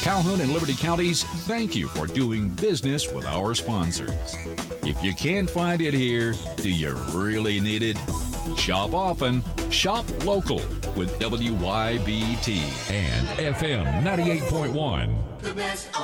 Calhoun and Liberty Counties, thank you for doing business with our sponsors. If you can't find it here, do you really need it? Shop often, shop local with WYBT and FM 98.1. The best